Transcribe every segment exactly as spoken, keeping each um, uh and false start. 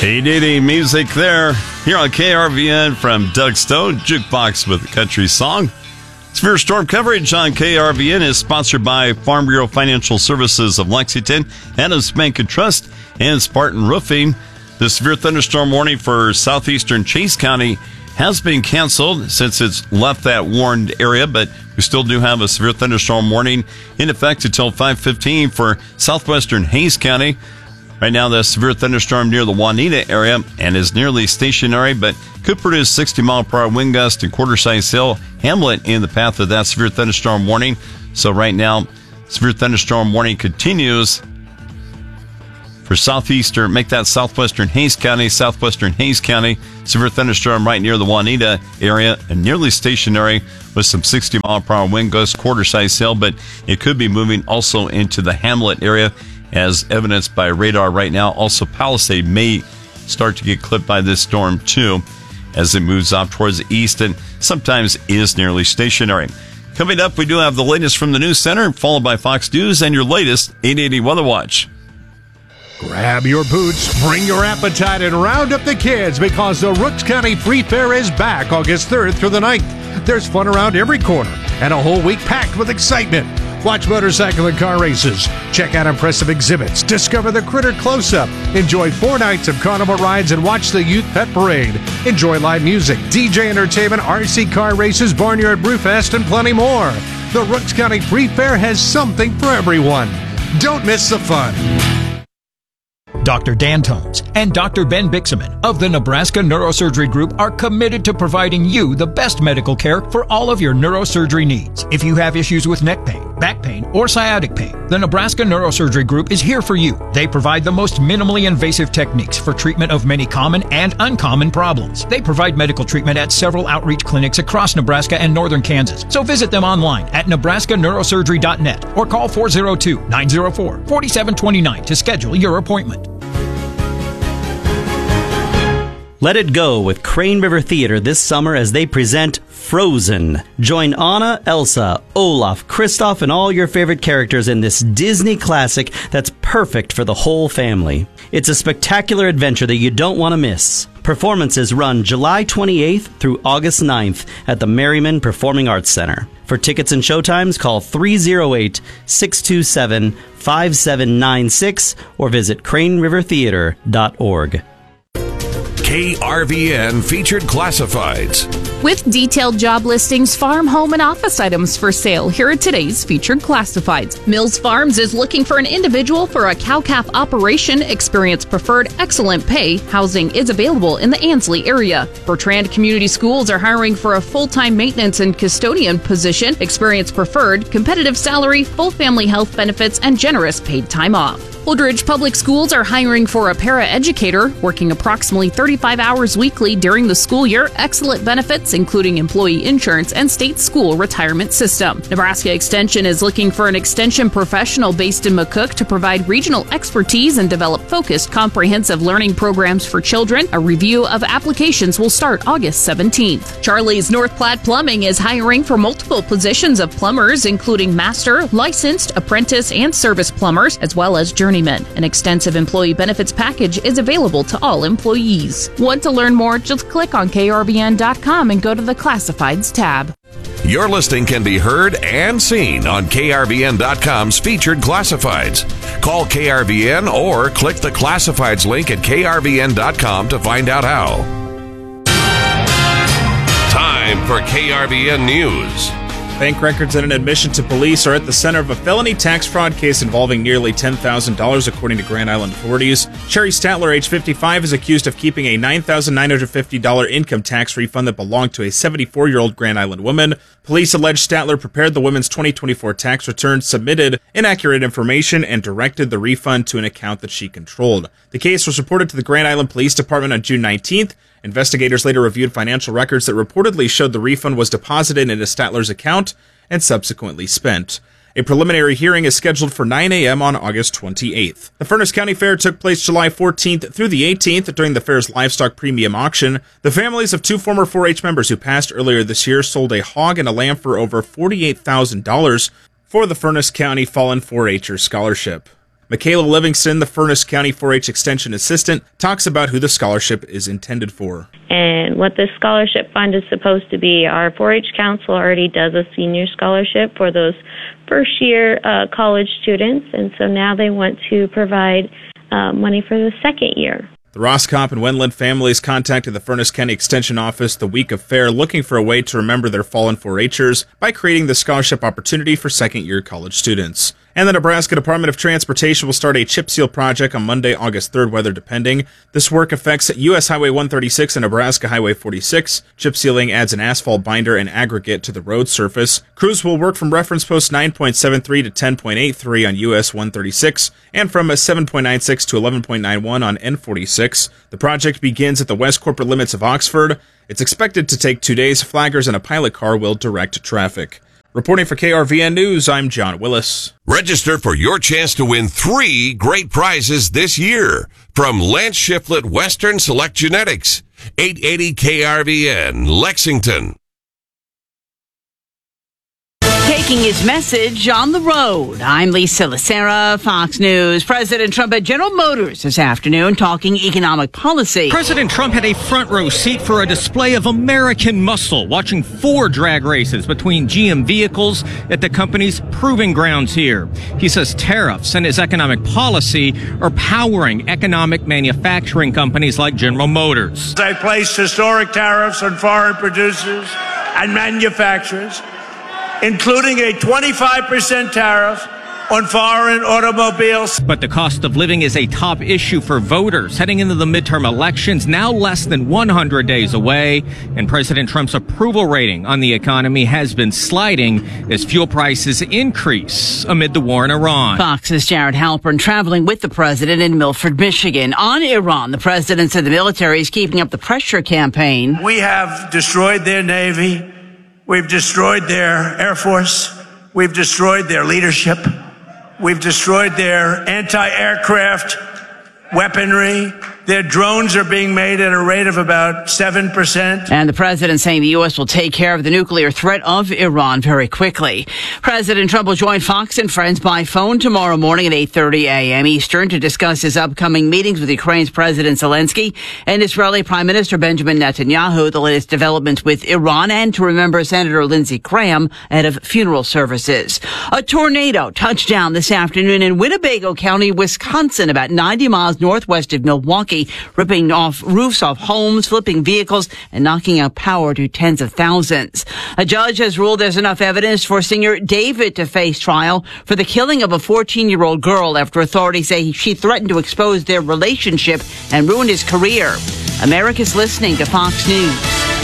eight eighty music there. Here on K R V N from Doug Stone, Jukebox with a Country Song. Severe storm coverage on K R V N is sponsored by Farm Bureau Financial Services of Lexington, Adams Bank and Trust, and Spartan Roofing. The severe thunderstorm warning for southeastern Chase County has been canceled since it's left that warned area, but we still do have a severe thunderstorm warning in effect until five fifteen for southwestern Hays County. Right now, the severe thunderstorm near the Juanita area and is nearly stationary, but could produce sixty mile per hour wind gust and quarter-size hail. Hamlet in the path of that severe thunderstorm warning. So right now, severe thunderstorm warning continues for southeastern, make that southwestern Hays County, southwestern Hays County. Severe thunderstorm right near the Juanita area and nearly stationary with some sixty mile per hour wind gusts, quarter-size hail, but it could be moving also into the Hamlet area, as evidenced by radar right now. Also, Palisade may start to get clipped by this storm, too, as it moves off towards the east and sometimes is nearly stationary. Coming up, we do have the latest from the News Center, followed by Fox News and your latest eight eighty Weather Watch. Grab your boots, bring your appetite, and round up the kids because the Rooks County Free Fair is back August third through the ninth. There's fun around every corner and a whole week packed with excitement. Watch motorcycle and car races, check out impressive exhibits, discover the Critter Close-Up, enjoy four nights of carnival rides, and watch the Youth Pet Parade. Enjoy live music, D J entertainment, R C car races, Barnyard Brewfest, and plenty more. The Rooks County Free Fair has something for everyone. Don't miss the fun. Doctor Dan Tones and Doctor Ben Bixaman of the Nebraska Neurosurgery Group are committed to providing you the best medical care for all of your neurosurgery needs. If you have issues with neck pain, back pain, or sciatic pain, the Nebraska Neurosurgery Group is here for you. They provide the most minimally invasive techniques for treatment of many common and uncommon problems. They provide medical treatment at several outreach clinics across Nebraska and northern Kansas. So visit them online at nebraska neurosurgery dot net or call four oh two, nine oh four, four seven two nine to schedule your appointment. Let it go with Crane River Theater this summer as they present Frozen. Join Anna, Elsa, Olaf, Kristoff, and all your favorite characters in this Disney classic that's perfect for the whole family. It's a spectacular adventure that you don't want to miss. Performances run July twenty-eighth through August ninth at the Merriman Performing Arts Center. For tickets and showtimes, call three oh eight, six two seven, five seven nine six or visit crane river theater dot org. K R V N Featured Classifieds. With detailed job listings, farm, home, and office items for sale, here are today's Featured Classifieds. Mills Farms is looking for an individual for a cow-calf operation. Experience preferred, excellent pay. Housing is available in the Ansley area. Bertrand Community Schools are hiring for a full-time maintenance and custodian position. Experience preferred, competitive salary, full family health benefits, and generous paid time off. Holdridge Public Schools are hiring for a para-educator, working approximately thirty-five hours weekly during the school year. Excellent benefits, including employee insurance and state school retirement system. Nebraska Extension is looking for an extension professional based in McCook to provide regional expertise and develop focused, comprehensive learning programs for children. A review of applications will start August seventeenth. Charlie's North Platte Plumbing is hiring for multiple positions of plumbers, including master, licensed, apprentice, and service plumbers, as well as journeyman. An extensive employee benefits package is available to all employees. Want to learn more? Just click on K R V N dot com and go to the Classifieds tab. Your listing can be heard and seen on K R V N dot com's Featured Classifieds. Call K R V N or click the Classifieds link at K R V N dot com to find out how. Time for K R V N News. Bank records and an admission to police are at the center of a felony tax fraud case involving nearly ten thousand dollars, according to Grand Island authorities. Sherry Statler, age fifty-five, is accused of keeping a nine thousand nine hundred fifty dollars income tax refund that belonged to a seventy-four-year-old Grand Island woman. Police allege Statler prepared the woman's twenty twenty-four tax return, submitted inaccurate information, and directed the refund to an account that she controlled. The case was reported to the Grand Island Police Department on June nineteenth. Investigators later reviewed financial records that reportedly showed the refund was deposited into Statler's account and subsequently spent. A preliminary hearing is scheduled for nine a.m. on August twenty-eighth. The Furnace County Fair took place July fourteenth through the eighteenth during the fair's livestock premium auction. The families of two former four H members who passed earlier this year sold a hog and a lamb for over forty-eight thousand dollars for the Furnace County Fallen four H'er Scholarship. Michaela Livingston, the Furnace County four H Extension Assistant, talks about who the scholarship is intended for. And what this scholarship fund is supposed to be, our four H Council already does a senior scholarship for those first-year uh, college students, and so now they want to provide uh, money for the second year. The Roscop and Wendland families contacted the Furnace County Extension Office the week of fair looking for a way to remember their fallen four H'ers by creating the scholarship opportunity for second-year college students. And the Nebraska Department of Transportation will start a chip seal project on Monday, August third, weather depending. This work affects U S Highway one thirty-six and Nebraska Highway forty-six. Chip sealing adds an asphalt binder and aggregate to the road surface. Crews will work from reference post nine point seven three to ten point eight three on U S one thirty-six and from seven point nine six to eleven point nine one on N forty-six. The project begins at the west corporate limits of Oxford. It's expected to take two days. Flaggers and a pilot car will direct traffic. Reporting for K R V N News, I'm John Willis. Register for your chance to win three great prizes this year from Lance Shiflett Western Select Genetics, eight eighty K R V N, Lexington. Taking his message on the road. I'm Lisa Lacera, Fox News. President Trump at General Motors this afternoon talking economic policy. President Trump had a front row seat for a display of American muscle, watching four drag races between G M vehicles at the company's proving grounds here. He says tariffs and his economic policy are powering economic manufacturing companies like General Motors. I placed historic tariffs on foreign producers and manufacturers, including a twenty-five percent tariff on foreign automobiles. But the cost of living is a top issue for voters heading into the midterm elections, now less than one hundred days away. And President Trump's approval rating on the economy has been sliding as fuel prices increase amid the war in Iran. Fox's Jared Halpern traveling with the president in Milford, Michigan. On Iran, the president said the military is keeping up the pressure campaign. We have destroyed their Navy. We've destroyed their Air Force. We've destroyed their leadership. We've destroyed their anti-aircraft weaponry. Their drones are being made at a rate of about seven percent. And the president saying the U S will take care of the nuclear threat of Iran very quickly. President Trump will join Fox and Friends by phone tomorrow morning at eight thirty a.m. Eastern to discuss his upcoming meetings with Ukraine's President Zelensky and Israeli Prime Minister Benjamin Netanyahu, the latest developments with Iran, and to remember Senator Lindsey Graham ahead of funeral services. A tornado touched down this afternoon in Winnebago County, Wisconsin, about ninety miles northwest of Milwaukee, ripping off roofs off homes, flipping vehicles, and knocking out power to tens of thousands. A judge has ruled there's enough evidence for singer David to face trial for the killing of a fourteen-year-old girl after authorities say she threatened to expose their relationship and ruin his career. America's listening to Fox News.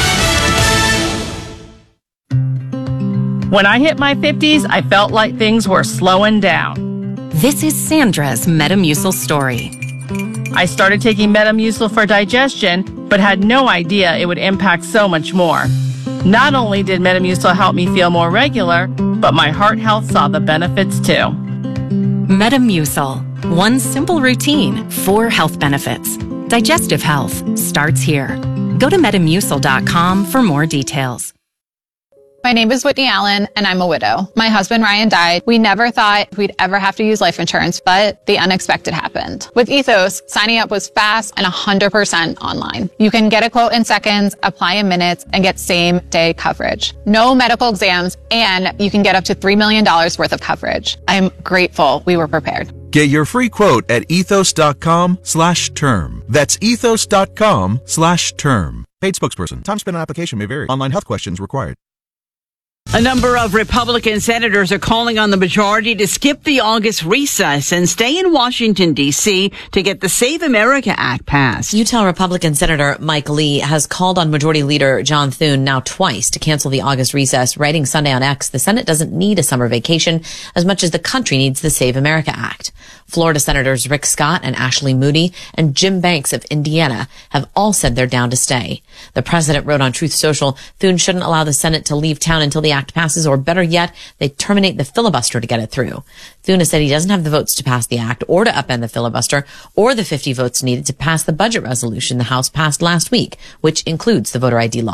When I hit my fifties, I felt like things were slowing down. This is Sandra's Metamucil story. I started taking Metamucil for digestion, but had no idea it would impact so much more. Not only did Metamucil help me feel more regular, but my heart health saw the benefits too. Metamucil. One simple routine, four health benefits. Digestive health starts here. Go to metamucil dot com for more details. My name is Whitney Allen, and I'm a widow. My husband, Ryan, died. We never thought we'd ever have to use life insurance, but the unexpected happened. With Ethos, signing up was fast and one hundred percent online. You can get a quote in seconds, apply in minutes, and get same-day coverage. No medical exams, and you can get up to three million dollars worth of coverage. I'm grateful we were prepared. Get your free quote at ethos.com slash term. That's ethos.com slash term. Paid spokesperson. Time spent on application may vary. Online health questions required. A number of Republican senators are calling on the majority to skip the August recess and stay in Washington, D C to get the Save America Act passed. Utah Republican Senator Mike Lee has called on Majority Leader John Thune now twice to cancel the August recess, writing Sunday on X, the Senate doesn't need a summer vacation as much as the country needs the Save America Act. Florida Senators Rick Scott and Ashley Moody and Jim Banks of Indiana have all said they're down to stay. The president wrote on Truth Social, Thune shouldn't allow the Senate to leave town until the act passes, or better yet, they terminate the filibuster to get it through. Thune has said he doesn't have the votes to pass the act or to upend the filibuster or the fifty votes needed to pass the budget resolution the House passed last week, which includes the voter I D law.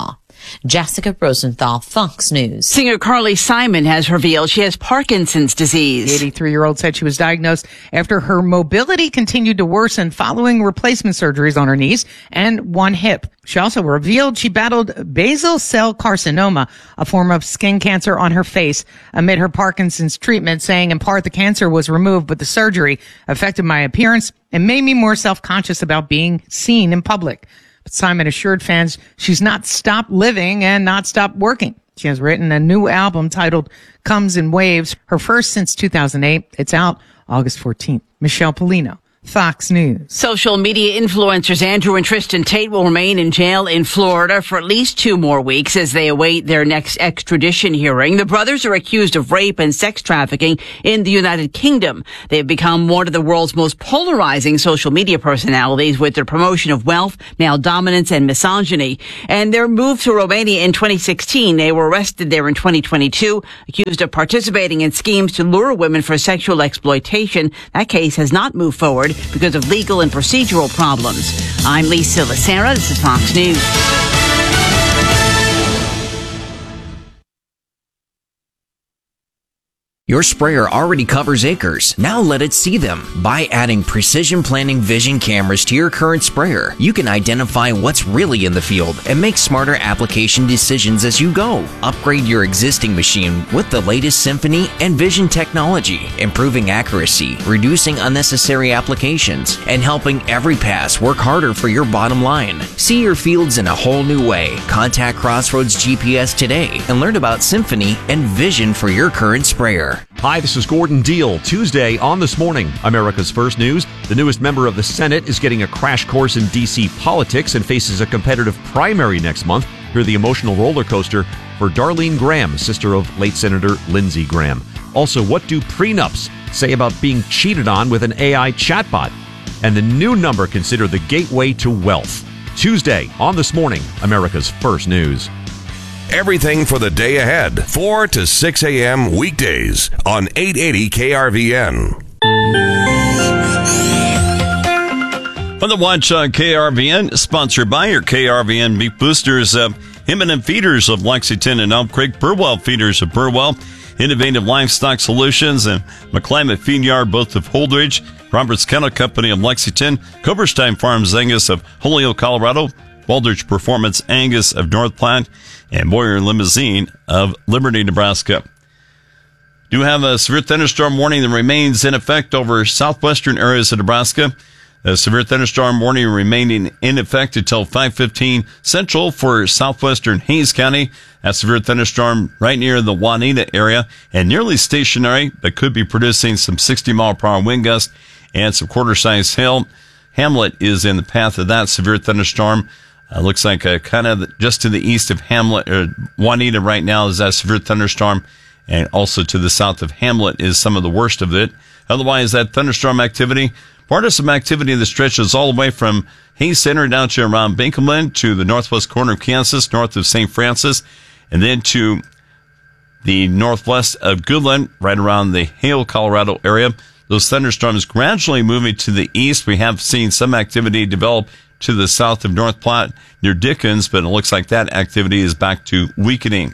Jessica Rosenthal, Fox News. Singer Carly Simon has revealed she has Parkinson's disease. The eighty-three-year-old said she was diagnosed after her mobility continued to worsen following replacement surgeries on her knees and one hip. She also revealed she battled basal cell carcinoma, a form of skin cancer on her face, amid her Parkinson's treatment, saying in part the cancer was removed, but the surgery affected my appearance and made me more self-conscious about being seen in public. But Simon assured fans she's not stopped living and not stopped working. She has written a new album titled Comes in Waves, her first since two thousand eight. It's out August fourteenth. Michelle Polino, Fox News. Social media influencers Andrew and Tristan Tate will remain in jail in Florida for at least two more weeks as they await their next extradition hearing. The brothers are accused of rape and sex trafficking in the United Kingdom. They have become one of the world's most polarizing social media personalities with their promotion of wealth, male dominance, and misogyny. And their move to Romania in twenty sixteen, they were arrested there in twenty twenty-two, accused of participating in schemes to lure women for sexual exploitation. That case has not moved forward because of legal and procedural problems. I'm Lisa Lacera. This is Fox News. Your sprayer already covers acres. Now let it see them. By adding Precision Planting Vision cameras to your current sprayer, you can identify what's really in the field and make smarter application decisions as you go. Upgrade your existing machine with the latest Symphony and Vision technology, improving accuracy, reducing unnecessary applications, and helping every pass work harder for your bottom line. See your fields in a whole new way. Contact Crossroads G P S today and learn about Symphony and Vision for your current sprayer. Hi, this is Gordon Deal. Tuesday on This Morning, America's First News. The newest member of the Senate is getting a crash course in D C politics and faces a competitive primary next month. Hear the emotional roller coaster for Darlene Graham, sister of late Senator Lindsey Graham. Also, what do prenups say about being cheated on with an A I chatbot? And the new number considered the gateway to wealth. Tuesday on This Morning, America's First News. Everything for the day ahead, four to six a.m. weekdays on eight eighty K R V N. On the Watch on K R V N, sponsored by your K R V N Beef Boosters, uh, Himman Feeders of Lexington and Elm Creek, Burwell Feeders of Burwell, Innovative Livestock Solutions, and McClimate Feed Yard, both of Holdridge, Roberts Kennel Company of Lexington, Coberstein Farms Angus of Holyoke, Colorado, Baldrige Performance Angus of North Platte, and Boyer Limousine of Liberty, Nebraska. Do have a severe thunderstorm warning that remains in effect over southwestern areas of Nebraska. A severe thunderstorm warning remaining in effect until five fifteen Central for southwestern Hays County. A severe thunderstorm right near the Juanita area and nearly stationary, but could be producing some sixty mile per hour wind gusts and some quarter-sized hail. Hamlet is in the path of that severe thunderstorm. Uh, looks like uh, kind of just to the east of Hamlet, or Juanita right now is that severe thunderstorm, and also to the south of Hamlet is some of the worst of it. Otherwise, that thunderstorm activity, part of some activity that stretches all the way from Hays Center down to around Binkelman to the northwest corner of Kansas, north of Saint Francis, and then to the northwest of Goodland, right around the Hale, Colorado area. Those thunderstorms gradually moving to the east. We have seen some activity develop to the south of North Platte near Dickens, but it looks like that activity is back to weakening.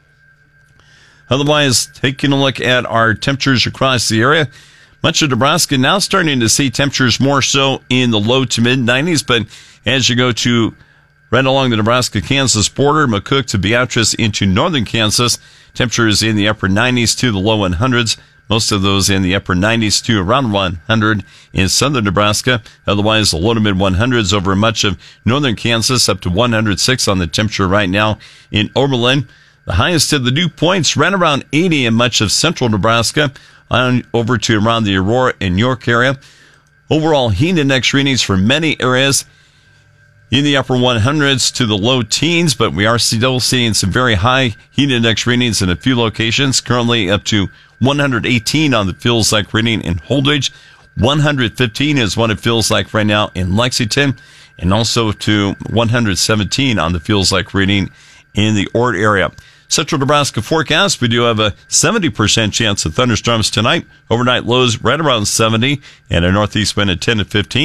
Otherwise, taking a look at our temperatures across the area, much of Nebraska now starting to see temperatures more so in the low to mid nineties, but as you go to right along the Nebraska-Kansas border, McCook to Beatrice into northern Kansas, temperatures in the upper nineties to the low hundreds. Most of those in the upper nineties to around one hundred in southern Nebraska. Otherwise, the low to mid hundreds over much of northern Kansas, up to one hundred six on the temperature right now in Oberlin. The highest of the dew points right around eighty in much of central Nebraska, on over to around the Aurora and York area. Overall heat index readings for many areas in the upper hundreds to the low teens, but we are still seeing some very high heat index readings in a few locations, currently up to one hundred eighteen on the feels like reading in Holdridge. one hundred fifteen is what it feels like right now in Lexington, and also to one hundred seventeen on the feels like reading in the Ord area. Central Nebraska forecast, we do have a seventy percent chance of thunderstorms tonight. Overnight lows right around seventy and a northeast wind at ten to fifteen.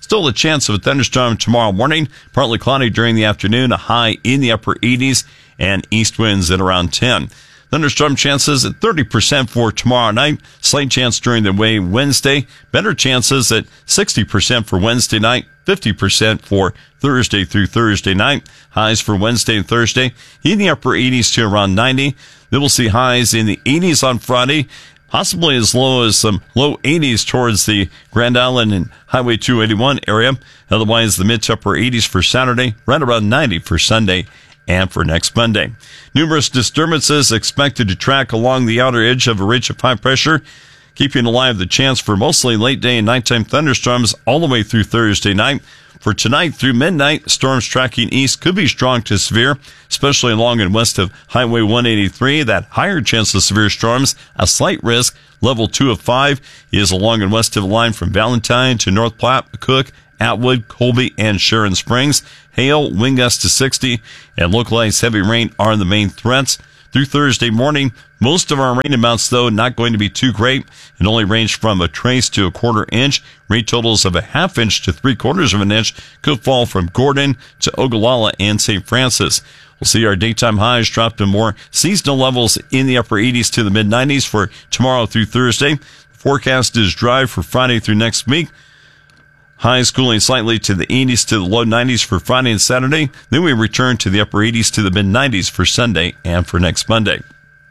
Still a chance of a thunderstorm tomorrow morning. Partly cloudy during the afternoon, a high in the upper eighties, and east winds at around ten. Thunderstorm chances at thirty percent for tomorrow night. Slight chance during the way Wednesday. Better chances at sixty percent for Wednesday night. fifty percent for Thursday through Thursday night. Highs for Wednesday and Thursday in the upper eighties to around ninety. Then we'll see highs in the eighties on Friday, possibly as low as some low eighties towards the Grand Island and Highway two eighty-one area. Otherwise, the mid to upper eighties for Saturday, right around ninety for Sunday and for next Monday. Numerous disturbances expected to track along the outer edge of a ridge of high pressure, keeping alive the chance for mostly late day and nighttime thunderstorms all the way through Thursday night. For tonight through midnight, storms tracking east could be strong to severe, especially along and west of Highway one eighty-three. That higher chance of severe storms, a slight risk. Level two of five is along and west of the line from Valentine to North Platte, Cook, Atwood, Colby, and Sharon Springs. Hail, wind gusts to sixty, and localized heavy rain are the main threats. Through Thursday morning, most of our rain amounts, though, not going to be too great and only range from a trace to a quarter inch. Rain totals of a half inch to three quarters of an inch could fall from Gordon to Ogallala and Saint Francis. We'll see our daytime highs drop to more seasonal levels in the upper eighties to the mid nineties for tomorrow through Thursday. The forecast is dry for Friday through next week. Highs cooling slightly to the eighties to the low nineties for Friday and Saturday. Then we return to the upper eighties to the mid nineties for Sunday and for next Monday.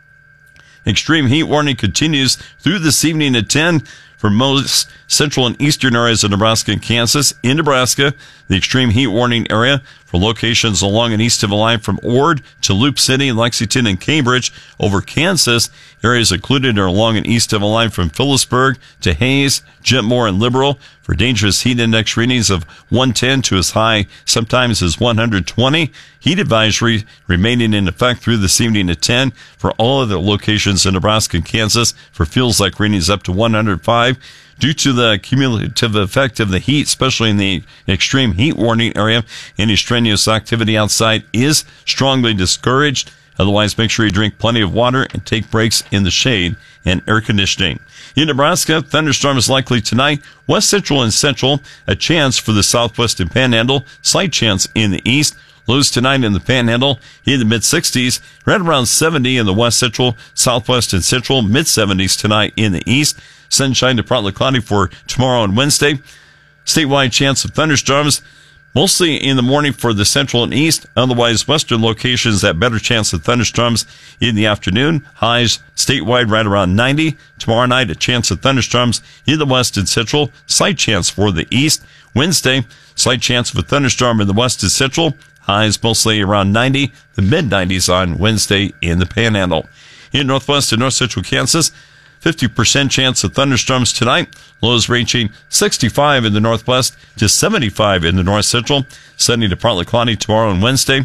Extreme heat warning continues through this evening at ten for most central and eastern areas of Nebraska and Kansas. In Nebraska, the extreme heat warning area for locations along and east of the line from Ord to Loop City, Lexington, and Cambridge. Over Kansas, areas included are along and east of the line from Phillipsburg to Hayes, Jetmore, and Liberal for dangerous heat index readings of one ten to as high sometimes as one hundred twenty. Heat advisory remaining in effect through this evening at ten for all of the locations in Nebraska and Kansas for feels like readings up to one hundred five. Due to the cumulative effect of the heat, especially in the extreme heat warning area, any strenuous activity outside is strongly discouraged. Otherwise, make sure you drink plenty of water and take breaks in the shade and air conditioning. In Nebraska, thunderstorms likely tonight. West Central and Central, a chance for the southwest and panhandle. Slight chance in the east. Lows tonight in the panhandle in the mid sixties, right around seventy in the west central, southwest, and central. mid seventies tonight in the east. Sunshine to partly cloudy for tomorrow and Wednesday. Statewide chance of thunderstorms, mostly in the morning for the central and east. Otherwise, western locations that better chance of thunderstorms in the afternoon. Highs statewide right around ninety. Tomorrow night, a chance of thunderstorms in the west and central. Slight chance for the east. Wednesday, slight chance of a thunderstorm in the west and central. Highs mostly around ninety. The mid nineties on Wednesday in the panhandle. In northwest and north central Kansas, fifty percent chance of thunderstorms tonight. Lows ranging sixty-five in the northwest to seventy-five in the north central. Sunny to partly cloudy tomorrow and Wednesday.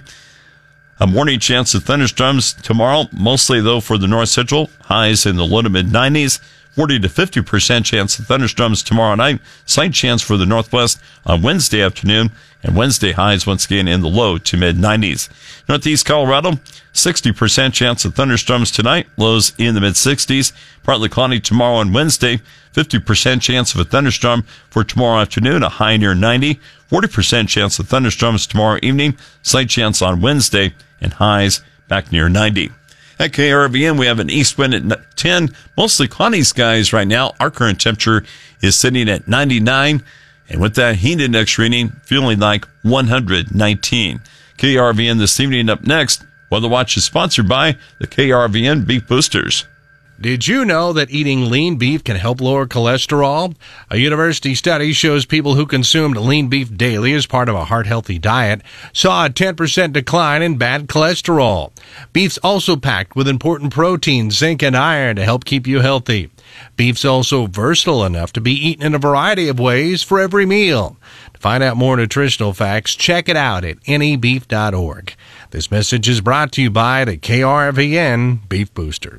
A morning chance of thunderstorms tomorrow, mostly though for the north central. Highs in the low to mid nineties. forty to fifty percent chance of thunderstorms tomorrow night. Slight chance for the northwest on Wednesday afternoon. And Wednesday highs once again in the low to mid nineties. Northeast Colorado, sixty percent chance of thunderstorms tonight. Lows in the mid sixties. Partly cloudy tomorrow and Wednesday. fifty percent chance of a thunderstorm for tomorrow afternoon. A high near ninety. forty percent chance of thunderstorms tomorrow evening. Slight chance on Wednesday. And highs back near ninety. At K R V N, we have an east wind at ten. Mostly cloudy skies right now. Our current temperature is sitting at ninety-nine. And with that heat index reading, feeling like one hundred nineteen. K R V N this evening. Up next, Weather Watch is sponsored by the K R V N Beef Boosters. Did you know that eating lean beef can help lower cholesterol? A university study shows people who consumed lean beef daily as part of a heart-healthy diet saw a ten percent decline in bad cholesterol. Beef's also packed with important proteins, zinc, and iron to help keep you healthy. Beef's also versatile enough to be eaten in a variety of ways for every meal. To find out more nutritional facts, check it out at N E beef dot org. This message is brought to you by the K R V N Beef Boosters.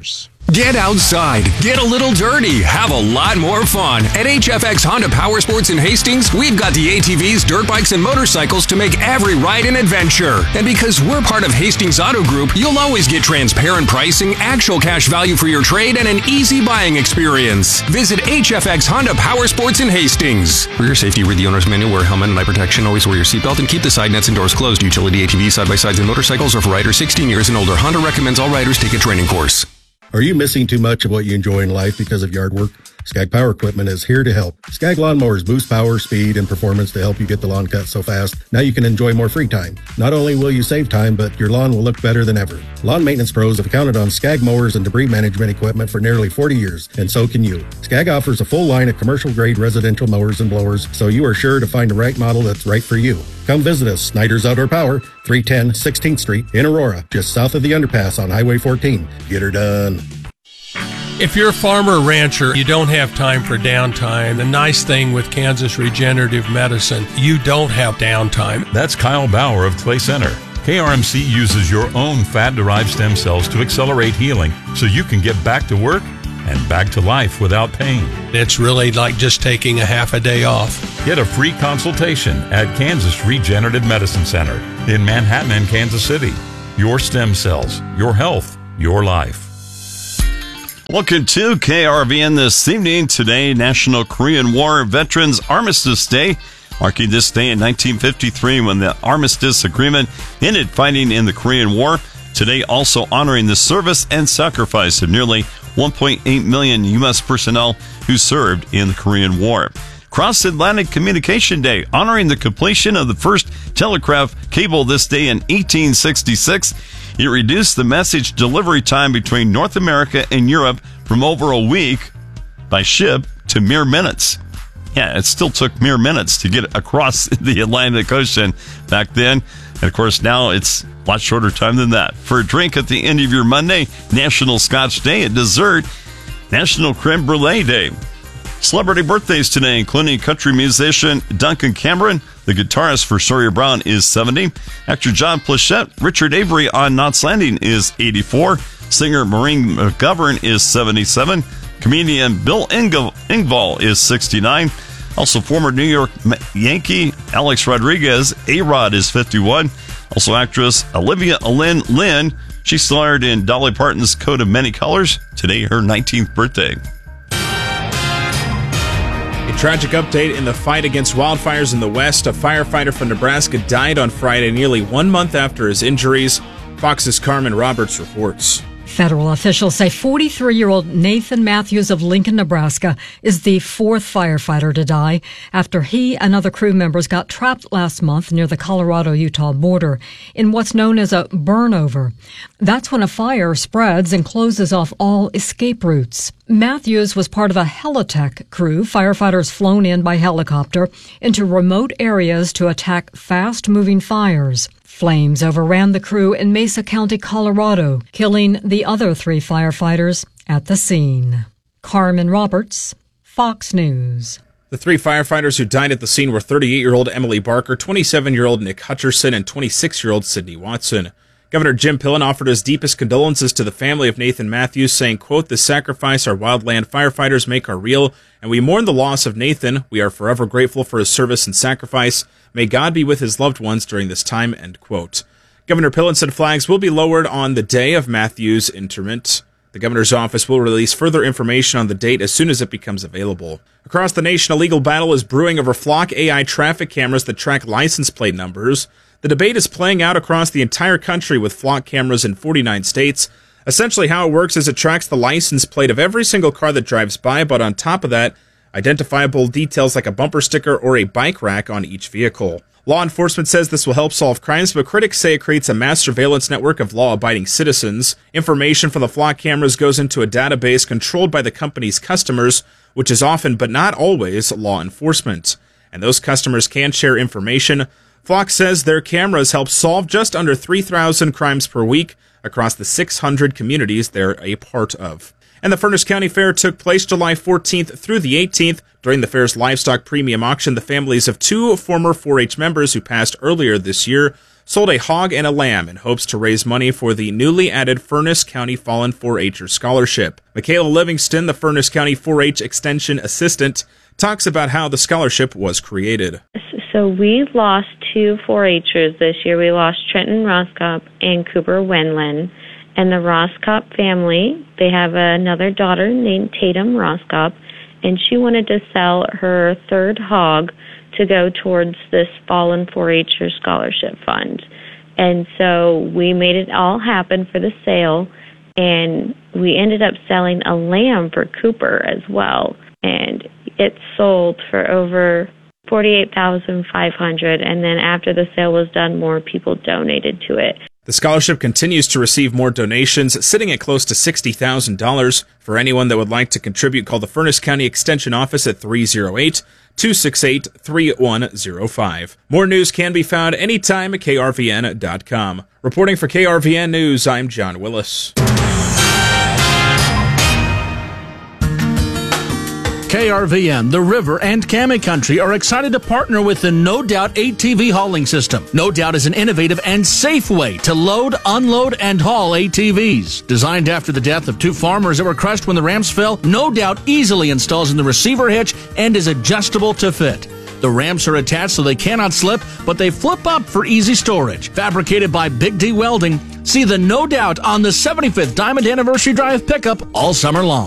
Get outside, get a little dirty, have a lot more fun. At H F X Honda Power Sports in Hastings, we've got the A T Vs, dirt bikes, and motorcycles to make every ride an adventure. And because we're part of Hastings Auto Group, you'll always get transparent pricing, actual cash value for your trade, and an easy buying experience. Visit H F X Honda Power Sports in Hastings. For your safety, read the owner's manual, wear helmet and eye protection, always wear your seatbelt, and keep the side nets and doors closed. Utility A T Vs, side-by-sides, and motorcycles are for riders sixteen years and older. Honda recommends all riders take a training course. Are you missing too much of what you enjoy in life because of yard work? Skag Power Equipment is here to help. Skag lawnmowers boost power, speed, and performance to help you get the lawn cut so fast. Now you can enjoy more free time. Not only will you save time, but your lawn will look better than ever. Lawn maintenance pros have counted on Skag mowers and debris management equipment for nearly forty years, and so can you. Skag offers a full line of commercial-grade residential mowers and blowers, so you are sure to find the right model that's right for you. Come visit us, Snyder's Outdoor Power, three ten sixteenth Street in Aurora, just south of the underpass on Highway fourteen. Get her done. If you're a farmer or rancher, you don't have time for downtime. The nice thing with Kansas Regenerative Medicine, you don't have downtime. That's Kyle Bauer of Clay Center. K R M C uses your own fat-derived stem cells to accelerate healing so you can get back to work and back to life without pain. It's really like just taking a half a day off. Get a free consultation at Kansas Regenerative Medicine Center in Manhattan and Kansas City. Your stem cells, your health, your life. Welcome to K R V N this evening. Today, National Korean War Veterans Armistice Day, marking this day in nineteen fifty-three when the Armistice Agreement ended fighting in the Korean War. Today, also honoring the service and sacrifice of nearly one point eight million U S personnel who served in the Korean War. Cross-Atlantic Communication Day, honoring the completion of the first telegraph cable this day in eighteen sixty-six. It reduced the message delivery time between North America and Europe from over a week by ship to mere minutes. Yeah, it still took mere minutes to get across the Atlantic Ocean back then. And of course, now it's a lot shorter time than that. For a drink at the end of your Monday, National Scotch Day. At dessert, National Creme Brulee Day. Celebrity birthdays today, including country musician Duncan Cameron. The guitarist for Sawyer Brown is seventy. Actor John Plachette. Richard Avery on Knots Landing is eighty-four. Singer Maureen McGovern is seventy-seven. Comedian Bill Engvall is sixty-nine. Also, former New York Yankee Alex Rodriguez, A-Rod, is fifty-one. Also, actress Olivia Lynn Lynn. She starred in Dolly Parton's Coat of Many Colors. Today, her nineteenth birthday. A tragic update in the fight against wildfires in the West. A firefighter from Nebraska died on Friday, nearly one month after his injuries. Fox's Carmen Roberts reports. Federal officials say forty-three-year-old Nathan Matthews of Lincoln, Nebraska, is the fourth firefighter to die after he and other crew members got trapped last month near the Colorado-Utah border in what's known as a burnover. That's when a fire spreads and closes off all escape routes. Matthews was part of a Helitech crew, firefighters flown in by helicopter into remote areas to attack fast-moving fires. Flames overran the crew in Mesa County, Colorado, killing the other three firefighters at the scene. Carmen Roberts, Fox News. The three firefighters who died at the scene were thirty-eight-year-old Emily Barker, twenty-seven-year-old Nick Hutcherson, and twenty-six-year-old Sydney Watson. Governor Jim Pillen offered his deepest condolences to the family of Nathan Matthews, saying, quote, "The sacrifice our wildland firefighters make are real, and we mourn the loss of Nathan. We are forever grateful for his service and sacrifice. May God be with his loved ones during this time," end quote. Governor Pillen said flags will be lowered on the day of Matthews' interment. The governor's office will release further information on the date as soon as it becomes available. Across the nation, a legal battle is brewing over Flock A I traffic cameras that track license plate numbers. The debate is playing out across the entire country with Flock cameras in forty-nine states. Essentially how it works is it tracks the license plate of every single car that drives by, but on top of that, identifiable details like a bumper sticker or a bike rack on each vehicle. Law enforcement says this will help solve crimes, but critics say it creates a mass surveillance network of law-abiding citizens. Information from the Flock cameras goes into a database controlled by the company's customers, which is often, but not always, law enforcement. And those customers can share information. Flock says their cameras help solve just under three thousand crimes per week across the six hundred communities they're a part of. And the Furnace County Fair took place July fourteenth through the eighteenth. During the fair's livestock premium auction, the families of two former four H members who passed earlier this year sold a hog and a lamb in hopes to raise money for the newly added Furnace County Fallen four H'er Scholarship. Michaela Livingston, the Furnace County four H Extension Assistant, talks about how the scholarship was created. So we lost two four H'ers this year. We lost Trenton Roskop and Cooper Wenlin. And the Roskop family, they have another daughter named Tatum Roskop, and she wanted to sell her third hog to go towards this Fallen four H'er Scholarship Fund. And so we made it all happen for the sale, and we ended up selling a lamb for Cooper as well. And it sold for over forty-eight thousand five hundred dollars, and then after the sale was done, more people donated to it. The scholarship continues to receive more donations, sitting at close to sixty thousand dollars. For anyone that would like to contribute, call the Furnace County Extension Office at three oh eight, two six eight, three one oh five. More news can be found anytime at K R V N dot com. Reporting for K R V N News, I'm John Willis. K R V N, The River, and Cammy Country are excited to partner with the No Doubt A T V hauling system. No Doubt is an innovative and safe way to load, unload, and haul A T Vs. Designed after the death of two farmers that were crushed when the ramps fell, No Doubt easily installs in the receiver hitch and is adjustable to fit. The ramps are attached so they cannot slip, but they flip up for easy storage. Fabricated by Big D Welding, see the No Doubt on the seventy-fifth Diamond Anniversary Drive pickup all summer long.